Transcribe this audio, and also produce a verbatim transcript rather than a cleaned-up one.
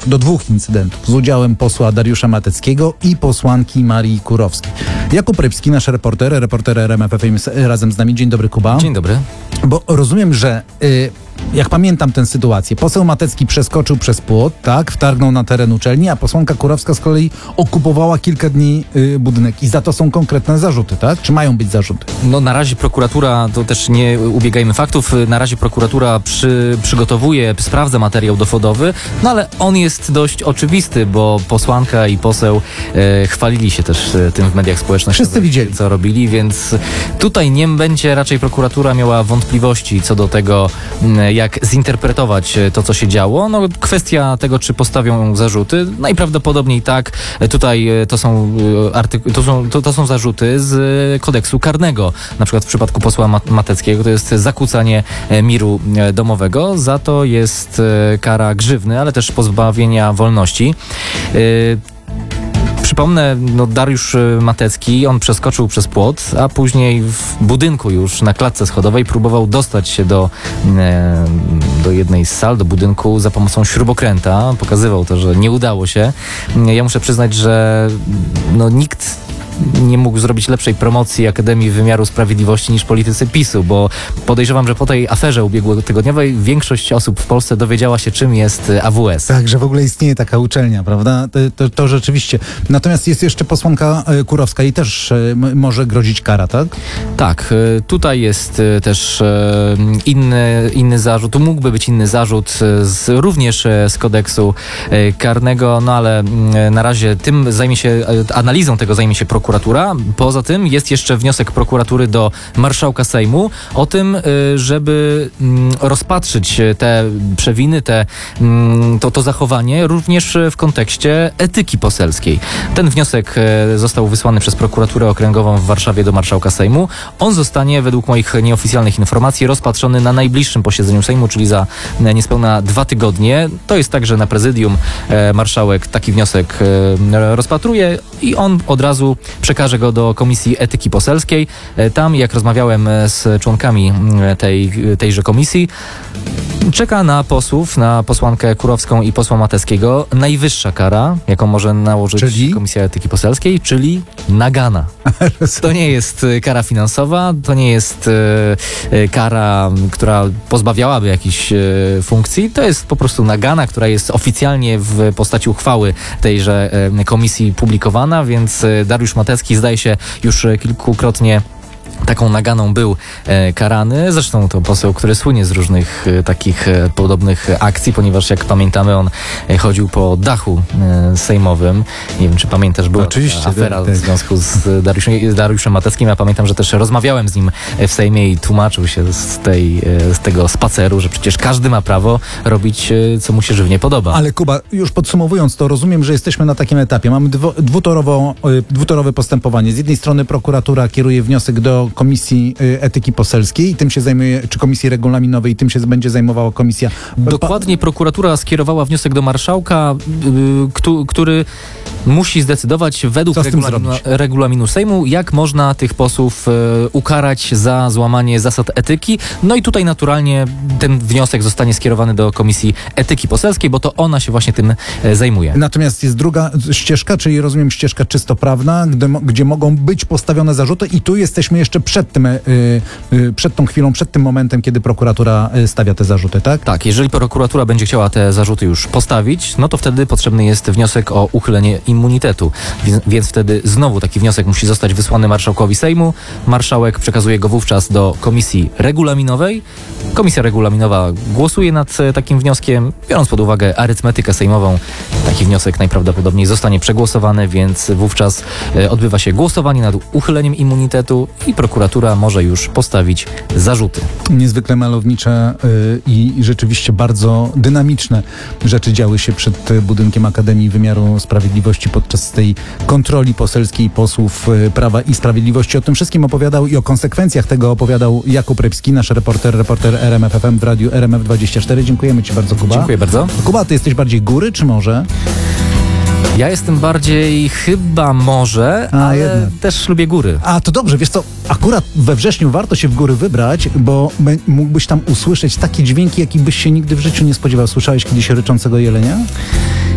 do dwóch incydentów z udziałem posła Dariusza Mateckiego i posłanki Marii Kurowskiej. Jakub Rybski, nasz reporter, reporter R M F F M jest razem z nami. Dzień dobry, Kuba. Dzień dobry. Bo rozumiem, że y, jak pamiętam tę sytuację, poseł Matecki przeskoczył przez płot, tak, wtargnął na teren uczelni, a posłanka Kurowska z kolei okupowała kilka dni y, budynek. I za to są konkretne zarzuty, tak? Czy mają być zarzuty? No na razie prokuratura, to też nie ubiegajmy faktów, na razie prokuratura przy, przygotowuje, sprawdza materiał dowodowy, no ale on jest dość oczywisty, bo posłanka i poseł e, chwalili się też e, tym w mediach społecznościowych. Wszyscy widzieli, co robili, więc tutaj nie będzie raczej prokuratura miała wątpliwości co do tego, jak zinterpretować to, co się działo. No, kwestia tego, czy postawią zarzuty, najprawdopodobniej tak. Tutaj to są, artyku- to są, to, to są zarzuty z kodeksu karnego. Na przykład w przypadku posła Mateckiego to jest zakłócanie miru domowego. Za to jest kara grzywny, ale też pozbawienia wolności. Przypomnę, no Dariusz Matecki, on przeskoczył przez płot, a później w budynku już na klatce schodowej próbował dostać się do, e, do jednej z sal, do budynku za pomocą śrubokręta. Pokazywał to, że nie udało się. Ja muszę przyznać, że no, nikt nie mógł zrobić lepszej promocji Akademii Wymiaru Sprawiedliwości niż politycy PiSu, bo podejrzewam, że po tej aferze ubiegłotygodniowej większość osób w Polsce dowiedziała się, czym jest A W S. Tak, że w ogóle istnieje taka uczelnia, prawda? To, to, to rzeczywiście. Natomiast jest jeszcze posłanka Kurowska i też m- może grozić kara, tak? Tak, tutaj jest też inny, inny zarzut, tu mógłby być inny zarzut z, również z kodeksu karnego, no ale na razie tym zajmie się, analizą tego zajmie się prokuratura. Poza tym jest jeszcze wniosek prokuratury do marszałka Sejmu o tym, żeby rozpatrzyć te przewiny, te, to, to zachowanie również w kontekście etyki poselskiej. Ten wniosek został wysłany przez prokuraturę okręgową w Warszawie do marszałka Sejmu. On zostanie według moich nieoficjalnych informacji rozpatrzony na najbliższym posiedzeniu Sejmu, czyli za niespełna dwa tygodnie. To jest tak, że na prezydium marszałek taki wniosek rozpatruje i on od razu przekaże go do Komisji Etyki Poselskiej. Tam, jak rozmawiałem z członkami tej, tejże komisji, czeka na posłów, na posłankę Kurowską i posła Mateckiego najwyższa kara, jaką może nałożyć czyli? Komisja Etyki Poselskiej, czyli nagana. To nie jest kara finansowa, to nie jest e, kara, która pozbawiałaby jakichś e, funkcji, to jest po prostu nagana, która jest oficjalnie w postaci uchwały tejże e, komisji publikowana, więc Dariusz Matecki zdaje się już kilkukrotnie taką naganą był e, karany. Zresztą to poseł, który słynie z różnych e, takich e, podobnych akcji, ponieważ jak pamiętamy, on e, chodził po dachu e, sejmowym. Nie wiem, czy pamiętasz, była Oczywiście, afera tak, tak. w związku z Dariuszem, z Dariuszem Mateckim. Ja pamiętam, że też rozmawiałem z nim w Sejmie i tłumaczył się z, tej, e, z tego spaceru, że przecież każdy ma prawo robić, e, co mu się żywnie podoba. Ale Kuba, już podsumowując to, rozumiem, że jesteśmy na takim etapie. Mamy dwu, dwutorowo, y, dwutorowe postępowanie. Z jednej strony prokuratura kieruje wniosek do Komisji Etyki Poselskiej i tym się zajmuje, czy Komisji Regulaminowej i tym się będzie zajmowała komisja. Dokładnie prokuratura skierowała wniosek do marszałka, yy, kto, który musi zdecydować według regulaminu, regulaminu Sejmu, jak można tych posłów yy, ukarać za złamanie zasad etyki. No i tutaj naturalnie ten wniosek zostanie skierowany do Komisji Etyki Poselskiej, bo to ona się właśnie tym yy, zajmuje. Natomiast jest druga ścieżka, czyli rozumiem ścieżka czysto prawna, gdy, gdzie mogą być postawione zarzuty i tu jesteśmy jeszcze przed tym, y, y, przed tą chwilą, przed tym momentem, kiedy prokuratura y, stawia te zarzuty, tak? Tak, jeżeli prokuratura będzie chciała te zarzuty już postawić, no to wtedy potrzebny jest wniosek o uchylenie immunitetu. Więc, więc wtedy znowu taki wniosek musi zostać wysłany marszałkowi Sejmu. Marszałek przekazuje go wówczas do Komisji Regulaminowej. Komisja Regulaminowa głosuje nad e, takim wnioskiem. Biorąc pod uwagę arytmetykę sejmową, taki wniosek najprawdopodobniej zostanie przegłosowany, więc wówczas e, odbywa się głosowanie nad uchyleniem immunitetu i prokuratura może już postawić zarzuty. Niezwykle malownicze y, i rzeczywiście bardzo dynamiczne rzeczy działy się przed budynkiem Akademii Wymiaru Sprawiedliwości podczas tej kontroli poselskiej posłów y, Prawa i Sprawiedliwości. O tym wszystkim opowiadał i o konsekwencjach tego opowiadał Jakub Rybski, nasz reporter, reporter R M F F M w radiu R M F dwadzieścia cztery. Dziękujemy Ci bardzo, Kuba. Dziękuję bardzo. Kuba, Ty jesteś bardziej góry czy morze? Ja jestem bardziej chyba morze, A, ale jednak. też lubię góry. A, to dobrze, wiesz co, akurat we wrześniu warto się w góry wybrać, bo mógłbyś tam usłyszeć takie dźwięki, jakich byś się nigdy w życiu nie spodziewał. Słyszałeś kiedyś ryczącego jelenia?